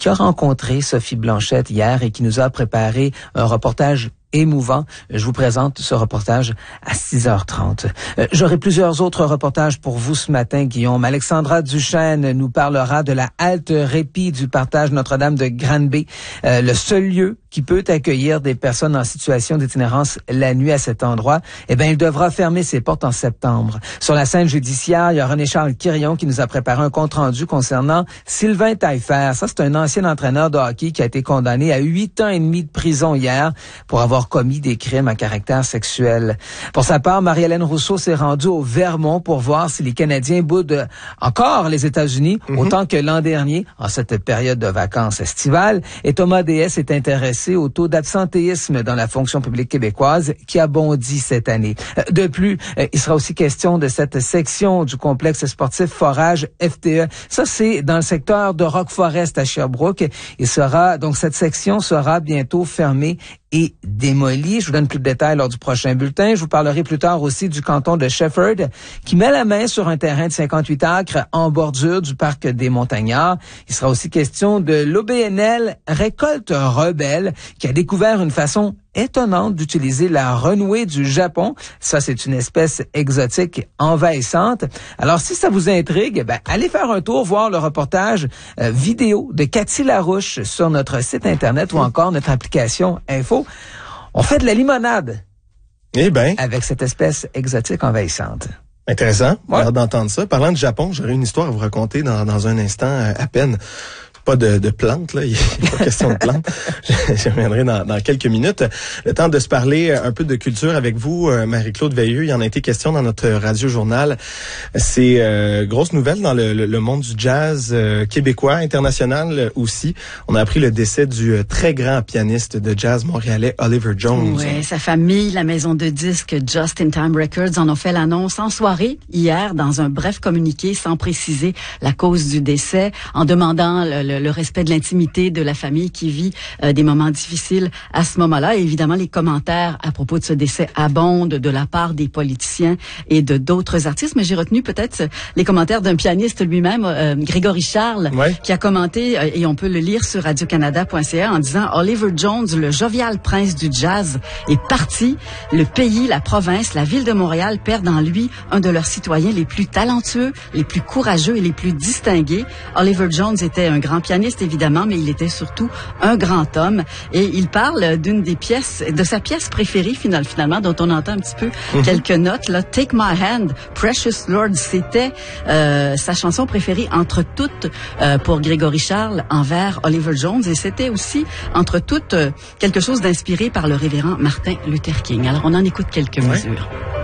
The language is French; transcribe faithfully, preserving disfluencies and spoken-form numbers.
qui a rencontré Sophie Blanchette hier et qui nous a préparé un reportage émouvant. Je vous présente ce reportage à six heures trente. Euh, J'aurai plusieurs autres reportages pour vous ce matin, Guillaume. Alexandra Duchesne nous parlera de la halte répit du partage Notre-Dame de Granby, euh, le seul lieu qui peut accueillir des personnes en situation d'itinérance la nuit à cet endroit. Eh bien, il devra fermer ses portes en septembre. Sur la scène judiciaire, il y a René-Charles Quirion qui nous a préparé un compte-rendu concernant Sylvain Taillefer. Ça, c'est un ancien entraîneur de hockey qui a été condamné à huit ans et demi de prison hier pour avoir commis des crimes à caractère sexuel. Pour sa part, Marie-Hélène Rousseau s'est rendue au Vermont pour voir si les Canadiens boudent encore les États-Unis, mm-hmm. autant que l'an dernier, en cette période de vacances estivales. Et Thomas Déesse est intéressé au taux d'absentéisme dans la fonction publique québécoise qui a bondi cette année. De plus, il sera aussi question de cette section du complexe sportif Forage F T E. Ça, c'est dans le secteur de Rock Forest à Sherbrooke. Il sera, donc cette section sera bientôt fermée et démolie. Je vous donne plus de détails lors du prochain bulletin. Je vous parlerai plus tard aussi du canton de Shefford qui met la main sur un terrain de cinquante-huit acres en bordure du parc des Montagnards. Il sera aussi question de l'O B N L Récolte Rebelle qui a découvert une façon étonnante d'utiliser la renouée du Japon. Ça, c'est une espèce exotique envahissante. Alors, si ça vous intrigue, ben, allez faire un tour, voir le reportage euh, vidéo de Cathy Larouche sur notre site Internet ou encore notre application Info. On fait de la limonade. Eh ben, avec cette espèce exotique envahissante. Intéressant. Ouais. Alors, d'entendre ça. Parlant du Japon, j'aurais une histoire à vous raconter dans, dans un instant euh, à peine. Pas de, de plantes, là. Il n'est pas question de plantes. Je reviendrai dans, dans quelques minutes. Le temps de se parler un peu de culture avec vous, Marie-Claude Veilleux. Il y en a été question dans notre radio-journal. C'est euh, grosse nouvelle dans le, le, le monde du jazz euh, québécois, international aussi. On a appris le décès du euh, très grand pianiste de jazz montréalais Oliver Jones. Oui, sa famille, la maison de disques Just in Time Records en ont fait l'annonce en soirée hier dans un bref communiqué sans préciser la cause du décès, en demandant le, le le respect de l'intimité de la famille qui vit euh, des moments difficiles à ce moment-là. Et évidemment, les commentaires à propos de ce décès abondent de la part des politiciens et de d'autres artistes. Mais j'ai retenu peut-être les commentaires d'un pianiste lui-même, euh, Grégory Charles, ouais. qui a commenté, euh, et on peut le lire sur radio canada point c a, en disant « Oliver Jones, le jovial prince du jazz, est parti. Le pays, la province, la ville de Montréal perdent en lui un de leurs citoyens les plus talentueux, les plus courageux et les plus distingués. Oliver Jones était un grand pianiste, évidemment, mais il était surtout un grand homme. Et il parle d'une des pièces, de sa pièce préférée, finalement, dont on entend un petit peu mm-hmm. quelques notes, là. Take My Hand, Precious Lord, c'était euh, sa chanson préférée entre toutes euh, pour Grégory Charles envers Oliver Jones. Et c'était aussi, entre toutes, euh, quelque chose d'inspiré par le révérend Martin Luther King. Alors, on en écoute quelques ouais. mesures.